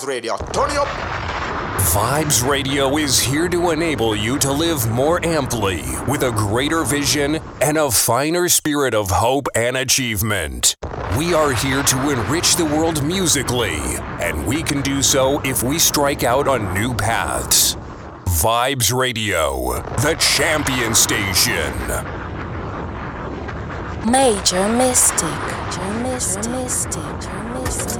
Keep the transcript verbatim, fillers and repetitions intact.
Radio. Turn it up. Vibes Radio is here to enable you to live more amply, with a greater vision and a finer spirit of hope and achievement. We are here to enrich the world musically, and we can do so if we strike out on new paths. Vibes Radio, the champion station. Major Mystic. Major Mystic. Major Mystic.